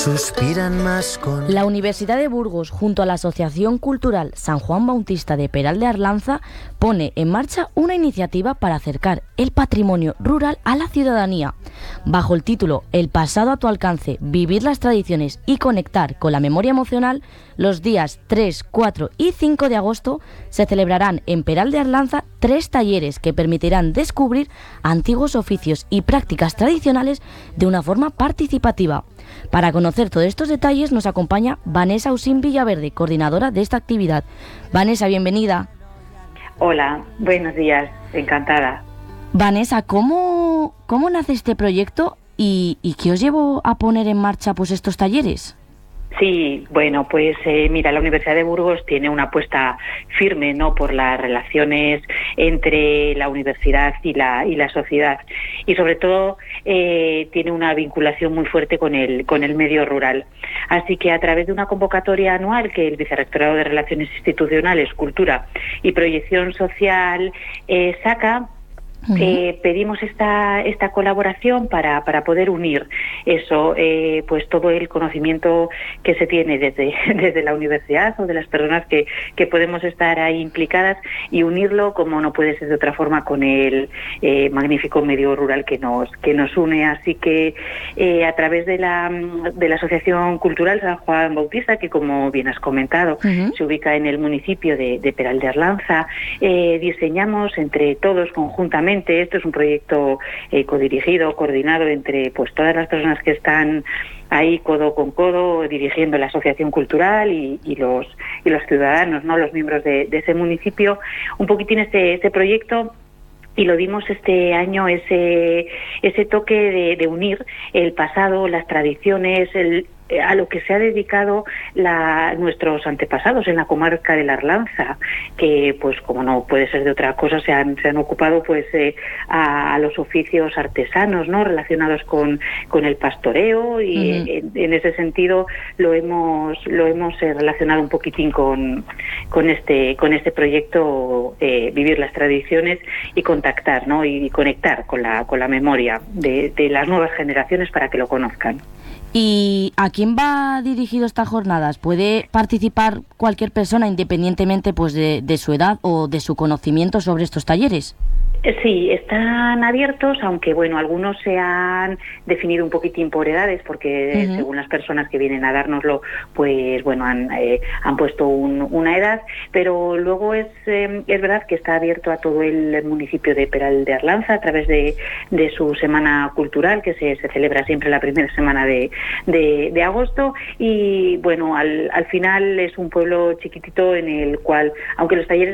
suspiran más con... La Universidad de Burgos, junto a la Asociación Cultural San Juan Bautista de Peral de Arlanza, pone en marcha una iniciativa para acercar el patrimonio rural a la ciudadanía. Bajo el título El pasado a tu alcance, vivir las tradiciones y conectar con la memoria emocional, los días 3, 4 y 5 de agosto se celebrarán en Peral de Arlanza 3 talleres que permitirán descubrir antiguos oficios y prácticas tradicionales de una forma participativa. Para conocer todos estos detalles nos acompaña Vanessa Usín Villaverde, coordinadora de esta actividad. Vanessa, bienvenida. Hola, buenos días, encantada. Vanessa, ¿cómo nace este proyecto y qué os llevó a poner en marcha pues estos talleres? Sí, bueno, pues mira, la Universidad de Burgos tiene una apuesta firme, ¿no?, por las relaciones entre la universidad y la sociedad, y sobre todo tiene una vinculación muy fuerte con el medio rural. Así que a través de una convocatoria anual que el Vicerrectorado de Relaciones Institucionales, Cultura y Proyección Social saca, pedimos esta colaboración para poder unir eso, pues todo el conocimiento que se tiene desde la universidad o de las personas que podemos estar ahí implicadas, y unirlo, como no puede ser de otra forma, con el magnífico medio rural que nos une. Así que a través de la Asociación Cultural San Juan Bautista, que como bien has comentado, se ubica en el municipio de Peral de Arlanza, diseñamos entre todos conjuntamente. Esto es un proyecto codirigido, coordinado entre pues todas las personas que están ahí codo con codo dirigiendo la asociación cultural y los ciudadanos, ¿no?, los miembros de ese municipio. Un poquitín este proyecto, y lo dimos este año, ese toque de unir el pasado, las tradiciones, a lo que se ha dedicado nuestros antepasados en la comarca de la Arlanza, que pues como no puede ser de otra cosa, se han ocupado pues a los oficios artesanos, ¿no?, relacionados con el pastoreo, y en ese sentido lo hemos relacionado un poquitín con este proyecto, vivir las tradiciones y contactar, ¿no?, y conectar con la memoria de las nuevas generaciones para que lo conozcan. ¿Y a quién va dirigido estas jornadas? ¿Puede participar cualquier persona independientemente pues de su edad o de su conocimiento sobre estos talleres? Sí, están abiertos, aunque bueno, algunos se han definido un poquitín por edades, porque según las personas que vienen a dárnoslo, pues bueno, han puesto una edad, pero luego es verdad que está abierto a todo el municipio de Peral de Arlanza a través de su semana cultural, que se celebra siempre la primera semana de agosto, y bueno, al final es un pueblo chiquitito en el cual, aunque los talleres